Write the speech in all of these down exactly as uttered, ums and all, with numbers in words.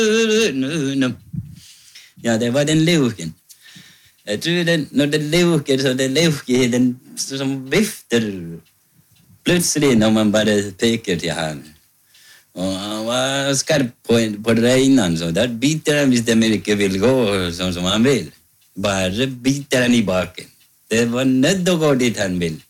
Ja, det var den leuken. Jag tror den, när den leuker så den leuker den som vifter plötsligt när man bara pekar till han. Och han var skarp på, på det innan så där biter han hvis det mycket vill gå som, som han vill. Bara biter han i baken. Det var nödd att gå dit han vill.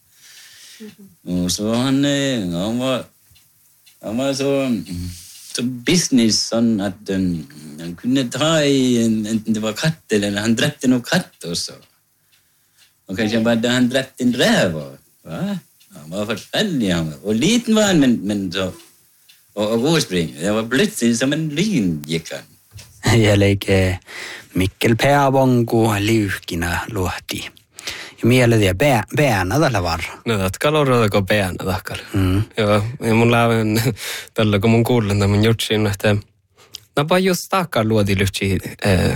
Och så han, han var han var så, så business sån att um, han kunde ta i en, en, det var katt eller han dräppte nog katt också. Och kanske bara han dräppte en räv. Va? Han var förfärlig han var. Och liten var han men, men så och, och gåspring. Det var plötsligt som en lyn gick han. Ja leike Mikkel Peabongu liuhkina luhti. Ja mieledia peänä tällä varra. No tatkalla orotako peänä takkalla. Mm. Joo, ja mun läven tällä kun mun kuulen tämän jutsin, että napa just takkalla luoti lyhtsi äh,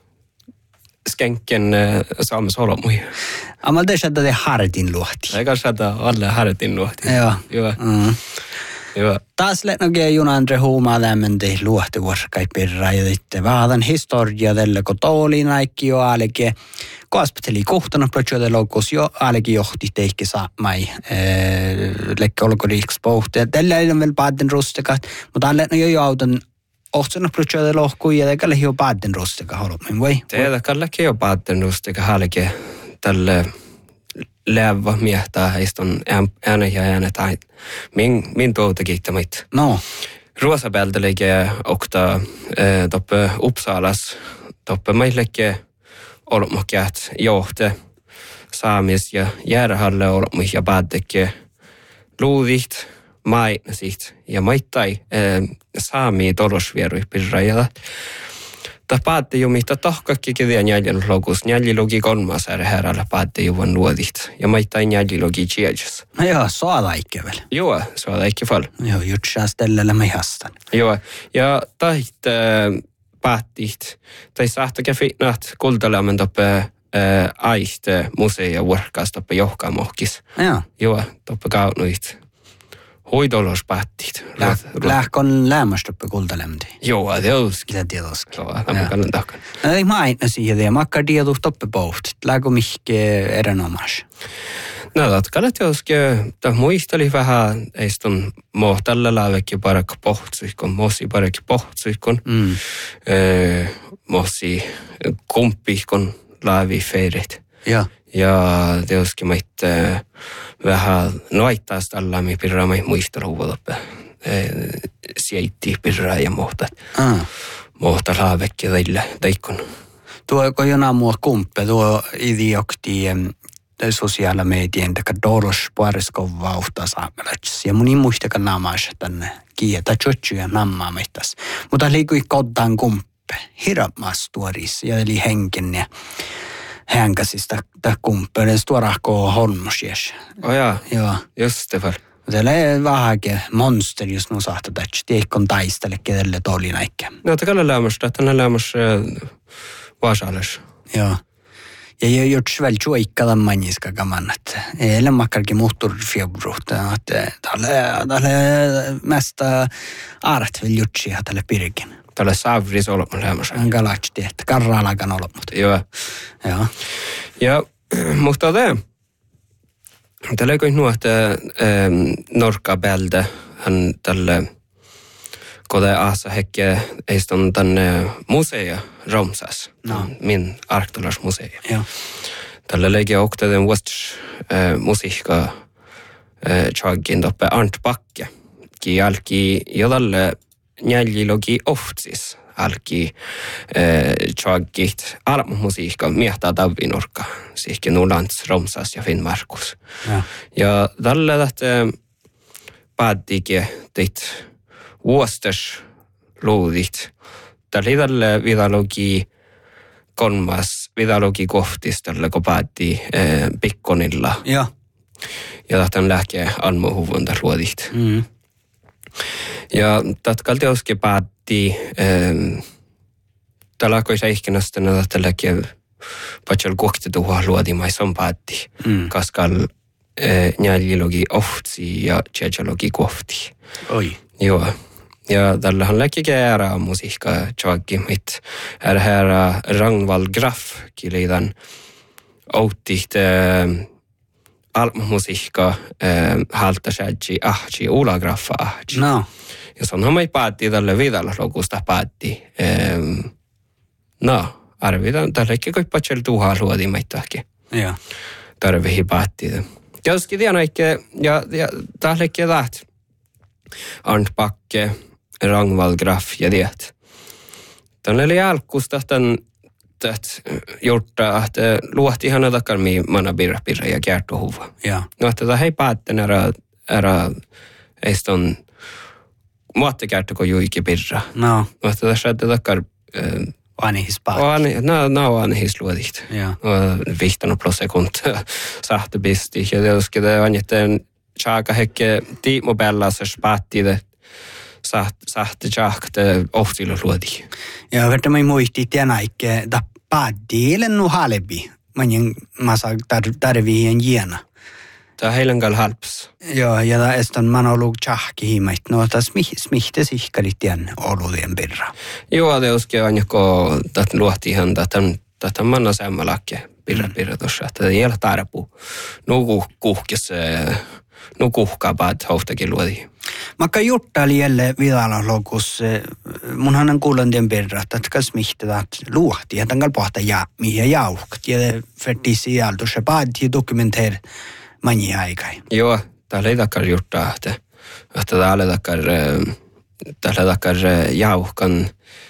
skänken äh, saamis olomui. Amal te shadda de hartin luhti. Eikä shadda alle hartin luhti. Joo. Joo. Mm. Joo. Taas lähtöge Junandre huumaa tämän te luhti vuorkai pirra ja sitten vaadan historia tällä kun tooliin aikki jo aalike. Koaspeteli kohtana plötsöde logos jo aalike johti teikki saamai lekke olko liiks pohti. Tällä ei ole vielä päätin rustekat, mutta alle jo jo auton ohtsana plötsöde lohkui ja tällä jo päätin rusteka holmin vai? Teillä kallekin jo päätin rusteka aalike tällä läävä miehtää heiston ääne ja ääne tai min min tuota kiittämät. No. Ruosapeltelige okta eh, toppe Uppsalas toppe meillekke olmakjat johte saamis ja järhalle olmih ja päätekke luudiht mainasit ja maittai eh, saami tolosvieru pirrajalla. Ta päätti ju mitä tohkakki kivien jäljilogus jäljilogi kolmas herralla päätti ju van luodit ja maittai jäljilogi chiejus. No joo, saada ikke vel. Joo, saada ikke fall. Joo, jutsaa stellellä me hastan. Joo, ja tahit äh, päättit tai sahtakä fitnat kultalämmen toppe äh, aiste musea workas toppe johkamohkis. Joo. Joo, toppe kaunuit. Hoidolos päättit. Lähkon lämmästoppe kultalämti. Joo, det olski. Sitä tietoski. Joo, tämä kannan takana. No ei maina siihen, ja makkar tieto toppe pohtit. Lähkö mihke erinomas? No, tatkalle tietoski, tämä muisteli vähän, eistun mohtalle lävekki parakka pohtsuikon, mossi parakki pohtsuikon, mm. äh, mossi kumppikon lävi feirit. Joo. Ja tietysti meitä vähän noittaa tällä, me pirraa me muisteluvuotoppe. Sietti pirraa ja mohtat. Ah. Mohtat haavekki teille teikon. Tuo kun jonain muu kumppe, tuo idiokti sosiaala medien taka doros puoliskon vauhtaa saamelats. Ja mun ei muistakaan naamaas tänne kiietä tjotsuja nammaa meittas. Mutta liikui koddan kumppe. Hirapmas tuorissa ja eli henken ja hänkäsistä tämä kumppanen tuorahko holmosies. Oh jaa, joo. Just det väl. Tämä on vähänkin monster, jos nu sahtaa tätä. Teikon taistele, kedelle toli näikkä. No, tämä on lämmöstä, tämä on lämmössä vaasaallis. Joo. Ja jos väl tjoikkadan maniska kamannat. Eilen makkarkin muhturfjobruhta. Tällä mest art vill jutsia tälle pirkin. Tällä saavris olemme lämmössä. On galakti, että karraalakan olemme. Joo. Joo. Ja, mutta tämä. Tällä ei nuo, että norkkabälde, hän tällä kode asa hekke eiston tänne musea Romsas. No. Min arktolasmusea. Joo. Tällä leikki okta den west musiikka tjagin toppe Arnt Bakke. Ki alki jodalle njäljilogi oftsis. Alki tjagit armmusiikka miehtää tavinorkka. Siikki Nulands, Romsas ja Finnmarkus. Ja, ja tällä lähtee päättikin teit vuostas luudit. Tällä tällä vidalogi kolmas vidalogi kohtis tällä kun päätti Pikkonilla. Ja. Ja tähtän lähtee almuhuvunta luodit. Mm. Ja tatkalti oski päätti tällä kun se ihkinästä näitä tälläkin patsal kohti tuohon luodimaisen päätti. Mm. Kaskal njäljilogi ohtsi ja tjejalogi kohti. Oi. Joo. Ja tällähän läki käärä musiikka tjaggi mitt. Är här Ragnvald Graff kilidan outtihт almusiikka halta sädji ahji Ula Graffa ahji. No. Ja sonhan mai päätti tälle vidalla lokusta päätti. No, arvitaan tällekin kai patsel tuhaa luodi maittakin. Joo. Tarvihi päätti. Tietysti tiedän eikä, ja, ja tällekin läht. Arnt Bakke, Ragnvald Graff ja det. Tänne oli alkusta tämän gjorta att luohti ihan takar mi mana birra birra ja kertohuva. Ja. No että hei päätten ära ära eston muotte kertoko juiki birra. No. No että tässä takar Vanhis paat. on no no on his luodit. Ja. Och vikten plus sekund sahte bisti ja det ska det vanjeten chaka hekke Timo Bellas spatti det saht sahte chakte oftilo luodi. Ja verta mai muisti tienaikke da paddilen nu halebi. Manjen masa tar tarvien jena. Ta heilangal halps. Joo, ja da eston man ollut chahki himait. No ta smih smihte sihkalit tien oludien birra. Joo, det uske on joko tat luohti ihan tatan tatan manna semmalakke birra birra tuossa. Että ei ole tarpu. Nuku kuhkis nu kuhkaa baat hoftakin luodi. Makka juttali jälle vidala lokus munhan on kuulen tien birra, että kas mihte dat luohti. Ja tangal pohta ja mihin jauhkt. Ja fertisi jältu se paadi dokumenter mani aikai. Joo, täällä ei takkar juttaa, että, että täällä takkar, täällä takkar jauhkan,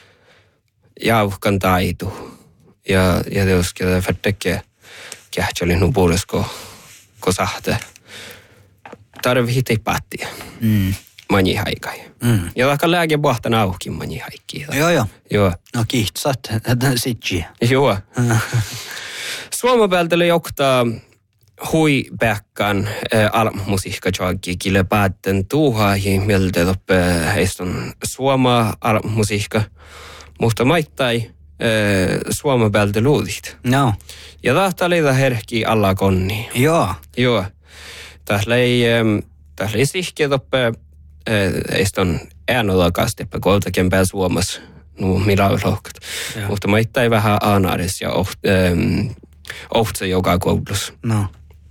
jauhkan taitu. Ja, ja tietysti färtekkiä kähtsälin nu puolisko, ko sahte. Tarvii ei päättiä. Mm. Mani haikai. Mm. Ja takkar lääke pohtan auki mani haikki. Joo, joo. Joo. No kihtsat, sitsi. Joo. Suomen päältä oli joktaa hui päkkän äh, almusiikka tjaggi kille päätten tuuhaahi mieltä toppe heiston suoma almusiikka. Mutta maittai äh, Suomen päältä luudit. No. Ja tahta oli herkki alla konni. Joo. Joo. Tässä ei, ähm, tässä ei sihke toppe äh, heiston äänolakasteppe koltaken pää Suomessa. No, mitä on lohkat. Mutta maittai vähän aanaaris ja oht, ähm, ohtse joka koulussa. No.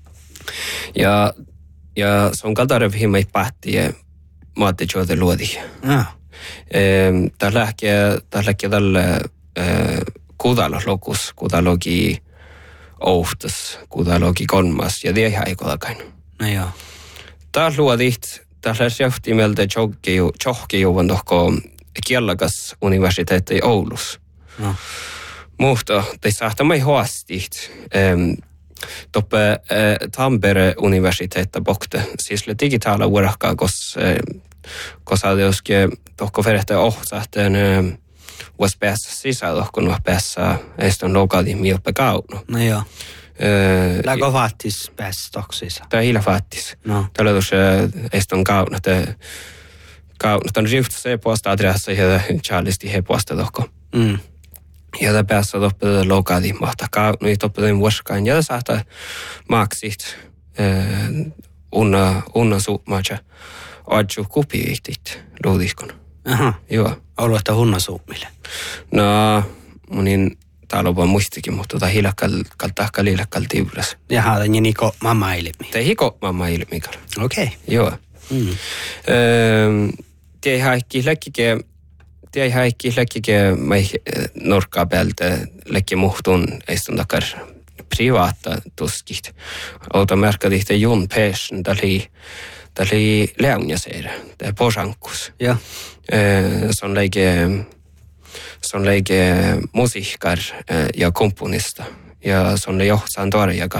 Ja, ja se on kaltarvihin meit päätti ja maatte juote luodi. No. Tällä lähtee tälle kudalo lokus, kudalogi ohtas, kudalogi kolmas ja tie haikolakain. No joo. Tällä luodit, tällä johti meiltä johki juvan tohko Kielakas universiteetti Oulus. No. Mutta te saatte mai haastit. Toppe eh, Tampere universiteetta bokte. Siis le digitaala vuorakkaa, kos eh, kosa joskin tohko verehtä ohsahteen eh, U S B S sisällä, kun U S B S eston lokaali mioppe kaunu. No joo. Eh, Läkö vaattis pääs toksissa? Tämä hila vaattis. No. Tällä tuossa eston kaunu. Kaunu. Tämä on ryhtä se posta adressa ja Charlisti he posta tohko. Mm. Ja det päässä toppe lokaali mahtaa kaunu i toppe den vuoskaan. Ja det saattaa maksit eh, unna, unna suutmaatsa adju kupiihtit luudiskon. Aha. Joo. Ollut, että hunna suummille. No, munin täällä on muistikin, mutta tämä hilakkal, kaltahka liilakkal tiuras. Jaha, tämä niko mamma ilmi. Tämä hiko mamma ilmikal. Okei. Okay. Joo. Mm. Öö, Tiei haikki läkkike, tiei haikki läkkike mai norkkaa päältä läkki muhtun eistun takar privata tuskit. Outa merkadihte Jon Persson, täli täli leunjaseira, tämä posankus. Ja. Öö, se on läike, se on läike musiikkar ja komponista. Ja se on johtsaan torjaga,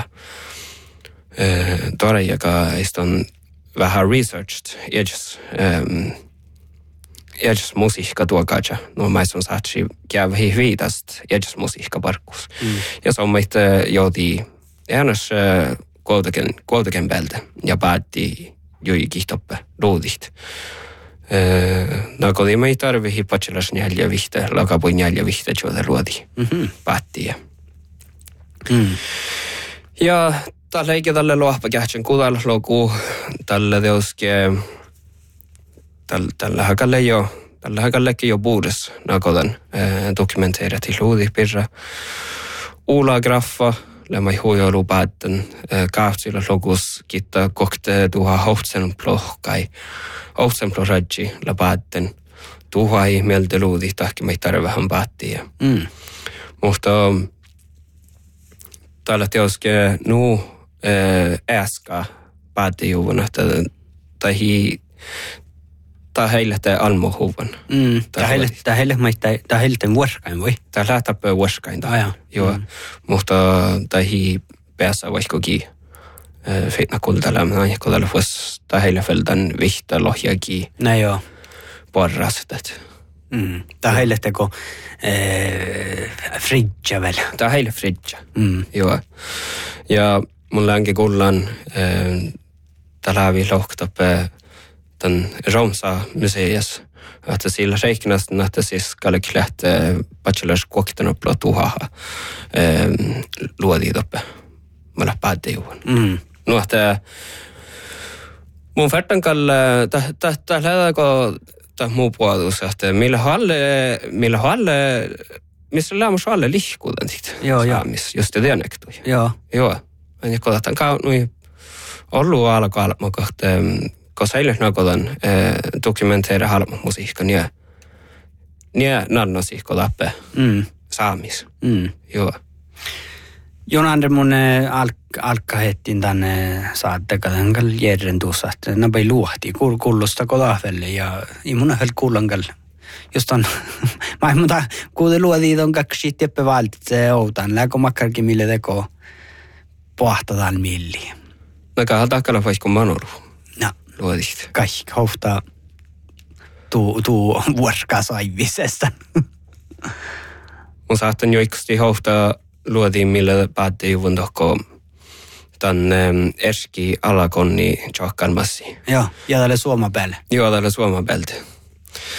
öö, torjaga eistun vähän researched, edges, um, edges musiikka tuokaja. No mä on saatsi käydä viitast edges musiikka parkkus. Mm. Ja se on meitä jouti äänes kuoltaken, kuoltaken päältä ja päätti juikin toppe luudit. No kun ei meitä tarvitse hipatselas neljä vihtä, lakapuin neljä vihtä juota luodi. Mm-hmm. Päätti. Mm. Ja tällä eikä tälle luohpa kähtsän kudalla luokuu tällä teoske tällä tällä hakalle jo tällä hakallekin jo puudes nakodan dokumenteerat i luudi pirra Ulla graffa lämma huijolu päätten kahtsilla logus kitta kokte tuha hohtsen plohkai hohtsen plohradji la päätten tuha ei mieltä luudi tahki me tarvehan päättiä. Mm. Mutta tällä teoske nu äska päätti juvana tai hi ta heille te almohuvan. Mm. Ta heille ta heille mai ta ta heille te vuorkain voi. Ta lähtapö vuorkain ta. Ah, joo. Mm. Mutta ta hi päässä vaikkokin feitna kultalämnä ja kodalla fos ta heille feldan vihta lohjaki. Nej joo. Porrastet. Mm. Ta heille teko eh fridge väl. Ta heille fridge. Mm. Joo. Ja mun länge kullan eh tällä vi lohtape den Romsa museet att sillä räknas att det ska klätt bachelors kokten upp på tuha eh luodi uppe mala päätte ju. Mm. No että mun färtan kall ta ta ta lähdekö ta muu puolus että millä halle millä halle missä lämmus halle lihkuuden sit. Joo, joo. Miss just det näktui. Joo. Joo. Men kodan ka nu ollut alkaa mä kohta koska eilen nakodan dokumenteera halma musiikan ja ja nannosihko läppe Mm. saamis. Mm. Joo. Jon andre mun alk alka hettin tänne saatte kadangal järren tuossa että nabai luohti kuul kullusta kodahvelle ja i mun hel kullangal just on mä mutta kuule luodi on kaksi teppe valtit se outan läko makkarkin mille teko pohtataan milli. Naga haltakalla vaikka manuru. No. Luodit. Kaikki hofta tuu tuu vuorka saivisesta. Mun saattan jo ikusti hofta luodin millä päätti juvun tohko tän erski alakonni tjokkan massi. Joo, ja tälle Suoma päälle. Joo, tällä Suomen pelti.